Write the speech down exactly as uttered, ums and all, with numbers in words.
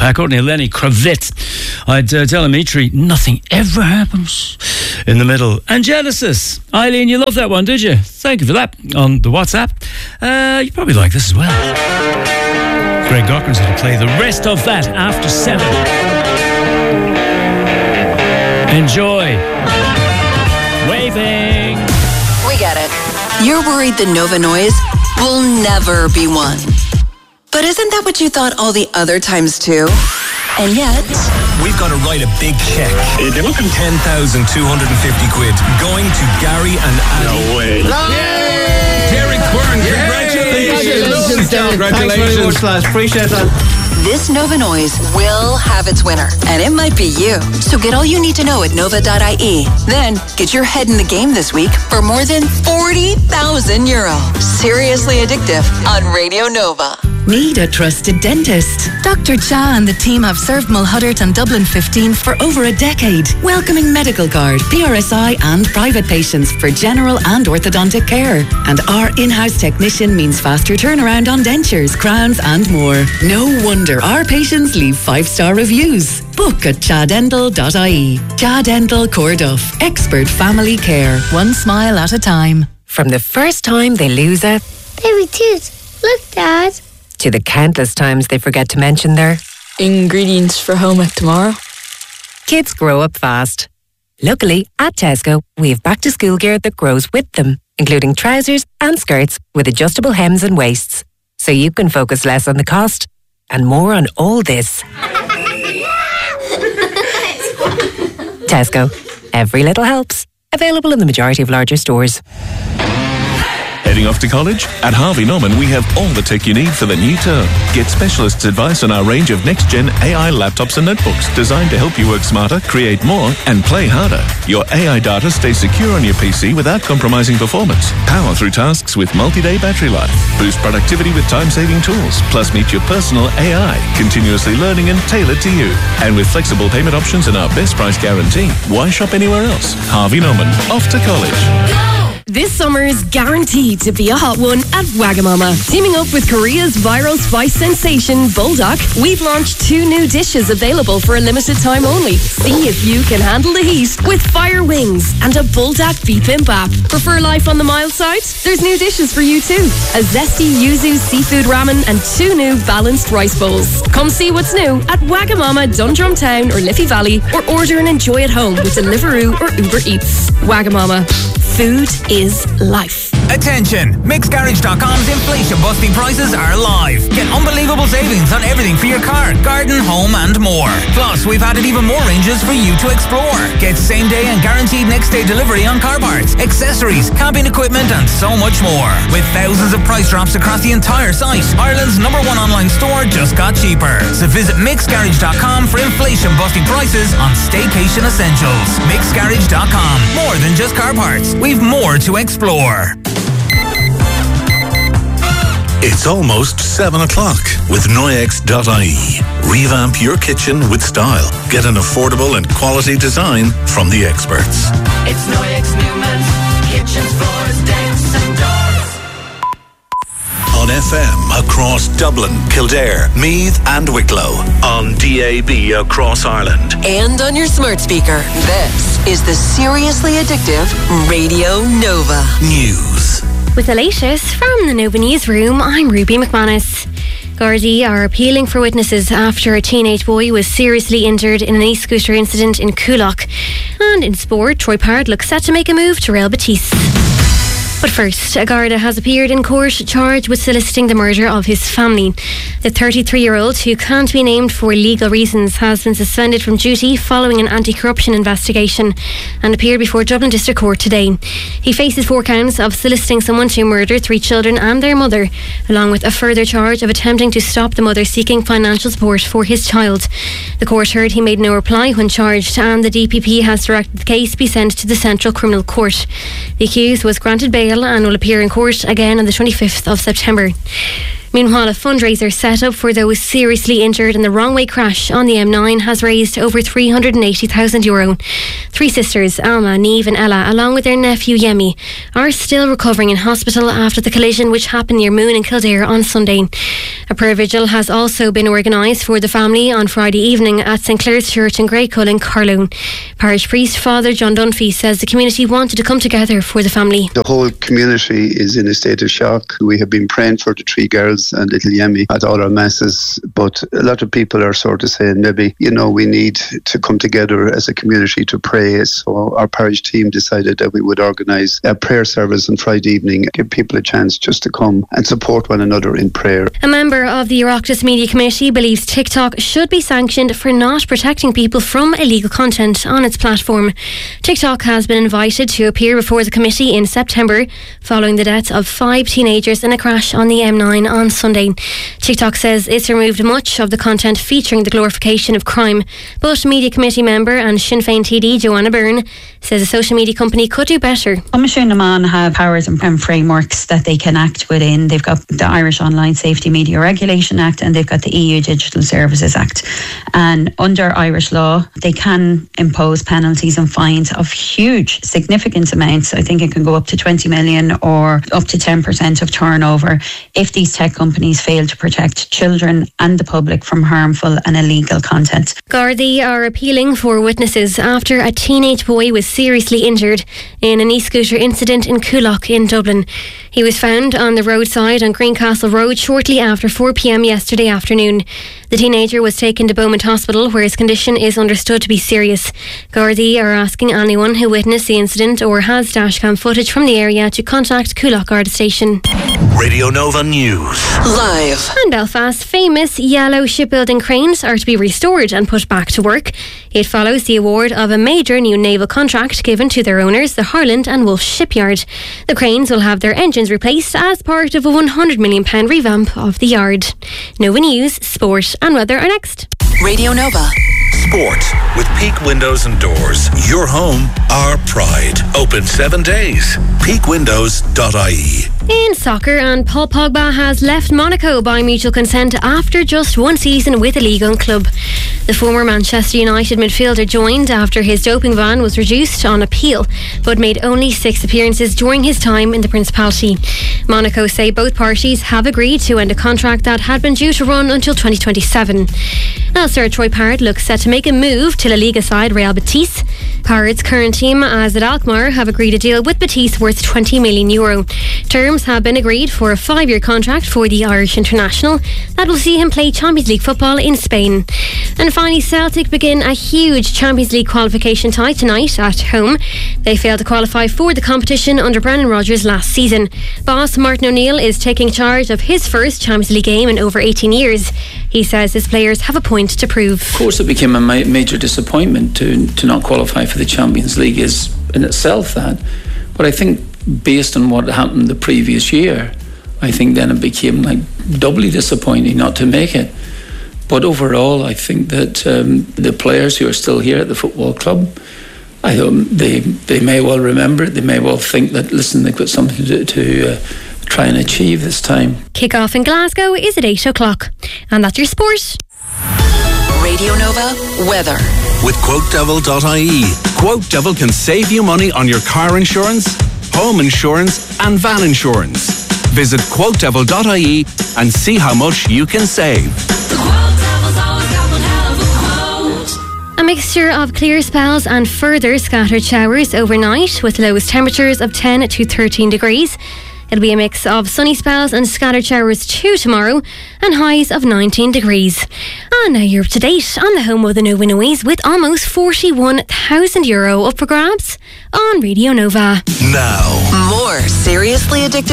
Uh, Courtney and Lenny Kravitz. I'd uh, tell Dimitri, nothing ever happens in the middle. And Genesis. Eileen, you love that one, did you? Thank you for that on the WhatsApp. Uh, you probably like this as well. Greg Gocker's going to play the rest of that after seven. Enjoy. Waving. We get it. You're worried the Nova Noise will never be won. But isn't that what you thought all the other times too? And yet... We've got to write a big check. ten thousand two hundred fifty quid going to Gary and Andy. No way. Derek Byrne, congratulations. Congratulations. Thanks very much, lads. Appreciate that. This Nova Noise will have its winner, and it might be you. So get all you need to know at nova dot I E. Then get your head in the game this week for more than forty thousand euro. Seriously addictive on Radio Nova. Need a trusted dentist? Doctor Cha and the team have served Mulhuddart and Dublin fifteen for over a decade, welcoming medical card, P R S I and private patients for general and orthodontic care. And our in-house technician means faster turnaround on dentures, crowns and more. No wonder our patients leave five-star reviews. Book at cha dental dot I E. Cha Dental Corduff. Expert family care. One smile at a time. From the first time they lose a baby tooth. Look, Dad. To the countless times they forget to mention their ingredients for home ec tomorrow. Kids grow up fast. Luckily, at Tesco, we have back to school gear that grows with them, including trousers and skirts with adjustable hems and waists. So you can focus less on the cost and more on all this. Tesco. Every little helps. Available in the majority of larger stores. Heading off to college? At Harvey Norman, we have all the tech you need for the new term. Get specialists' advice on our range of next-gen A I laptops and notebooks designed to help you work smarter, create more, and play harder. Your A I data stays secure on your P C without compromising performance. Power through tasks with multi-day battery life. Boost productivity with time-saving tools. Plus, meet your personal A I, continuously learning and tailored to you. And with flexible payment options and our best price guarantee, why shop anywhere else? Harvey Norman. Off to college. This summer's guaranteed to be a hot one at Wagamama. Teaming up with Korea's viral spice sensation, Buldak, we've launched two new dishes available for a limited time only. See if you can handle the heat with fire wings and a Buldak bibimbap. Prefer life on the mild side? There's new dishes for you too. A zesty yuzu seafood ramen and two new balanced rice bowls. Come see what's new at Wagamama, Dundrum Town or Liffey Valley, or order and enjoy at home with Deliveroo or Uber Eats. Wagamama. Food is life. Attention! Mix Garage dot com's inflation busting prices are live. Get unbelievable savings on everything for your car, garden, home and more. Plus, we've added even more ranges for you to explore. Get same day and guaranteed next day delivery on car parts, accessories, camping equipment and so much more. With thousands of price drops across the entire site, Ireland's number one online store just got cheaper. So visit Mix Garage dot com for inflation busting prices on staycation essentials. Mix Garage dot com. More than just car parts. We've more to explore. It's almost seven o'clock with Noyex dot I E. Revamp your kitchen with style. Get an affordable and quality design from the experts. It's Noyex Newman's kitchens, floors, decks and doors. On F M across Dublin, Kildare, Meath and Wicklow. On D A B across Ireland. And on your smart speaker. This is the Seriously Addictive Radio Nova News. With the latest from the Nova Newsroom, I'm Ruby McManus. Gardaí are appealing for witnesses after a teenage boy was seriously injured in an e-scooter incident in Coolock. And in sport, Troy Parrott looks set to make a move to Real Betis. But first, a Garda has appeared in court charged with soliciting the murder of his family. The thirty-three-year-old, who can't be named for legal reasons, has been suspended from duty following an anti-corruption investigation and appeared before Dublin District Court today. He faces four counts of soliciting someone to murder three children and their mother, along with a further charge of attempting to stop the mother seeking financial support for his child. The court heard he made no reply when charged, and the D P P has directed the case be sent to the Central Criminal Court. The accused was granted bail and will appear in court again on the twenty-fifth of September. Meanwhile, a fundraiser set up for those seriously injured in the wrong-way crash on the M nine has raised over three hundred eighty thousand euro. Three sisters, Alma, Niamh and Ella, along with their nephew Yemi, are still recovering in hospital after the collision which happened near Moon in Kildare on Sunday. A prayer vigil has also been organised for the family on Friday evening at St Clair's Church in Greycull in Carlow. Parish priest Father John Dunphy says the community wanted to come together for the family. The whole community is in a state of shock. We have been praying for the three girls and little Yemi at all our masses, but a lot of people are sort of saying maybe, you know, we need to come together as a community to pray. So our parish team decided that we would organise a prayer service on Friday evening, give people a chance just to come and support one another in prayer. A member of the Oireachtas Media Committee believes TikTok should be sanctioned for not protecting people from illegal content on its platform. TikTok has been invited to appear before the committee in September following the deaths of five teenagers in a crash on the M nine on Sunday. TikTok says it's removed much of the content featuring the glorification of crime, but Media Committee member and Sinn Féin T D Joanna Byrne says a social media company could do better. Commission Naman have powers and frameworks that they can act within. They've got the Irish Online Safety Media Regulation Act and they've got the E U Digital Services Act. And under Irish law, they can impose penalties and fines of huge, significant amounts. I think it can go up to twenty million or up to ten percent of turnover if these tech companies fail to protect children and the public from harmful and illegal content. Gardaí are appealing for witnesses after a teenage boy was seriously injured in an e-scooter incident in Coolock in Dublin. He was found on the roadside on Greencastle Road shortly after four p.m. yesterday afternoon. The teenager was taken to Beaumont Hospital where his condition is understood to be serious. Gardaí are asking anyone who witnessed the incident or has dashcam footage from the area to contact Coolock Garda Station. Radio Nova News. Live. And Belfast's famous yellow shipbuilding cranes are to be restored and put back to work. It follows the award of a major new naval contract given to their owners, the Harland and Wolff Shipyard. The cranes will have their engines replaced as part of a one hundred million pounds revamp of the yard. Nova News, Sport and Weather are next. Radio Nova. Sport with Peak Windows and Doors. Your home, our pride. Open seven days. peak windows dot I E. In soccer, and Paul Pogba has left Monaco by mutual consent after just one season with the Ligue one club. The former Manchester United midfielder joined after his doping ban was reduced on appeal, but made only six appearances during his time in the Principality. Monaco say both parties have agreed to end a contract that had been due to run until twenty twenty-seven. Elsewhere, Troy Parrott looks set to make a move to La Liga side Real Betis. Parrott's current team, AZ Alkmaar, have agreed a deal with Betis worth twenty million euro. Terms have been agreed for a five-year contract for the Irish international that will see him play Champions League football in Spain. And finally, Celtic begin a huge Champions League qualification tie tonight at home. They failed to qualify for the competition under Brendan Rodgers last season. Boss Martin O'Neill is taking charge of his first Champions League game in over eighteen years. He says his players have a point to prove. Of course, it became a ma- major disappointment to to not qualify for the Champions League is in itself that. But I think based on what happened the previous year, I think then it became like doubly disappointing not to make it. But overall, I think that um, the players who are still here at the football club, I um, they they may well remember it. They may well think that, listen, they've got something to, to uh, try and achieve this time. Kick-off in Glasgow is at eight o'clock. And that's your sport. Radio Nova weather. With quote devil dot I E. Quote Devil can save you money on your car insurance, home insurance and van insurance. Visit quote devil dot I E and see how much you can save. A mixture of clear spells and further scattered showers overnight with lowest temperatures of ten to thirteen degrees. It'll be a mix of sunny spells and scattered showers too tomorrow and highs of nineteen degrees. And now you're up to date on the home of the Nova Noise with almost forty-one thousand euro up for grabs on Radio Nova. Now. More seriously addictive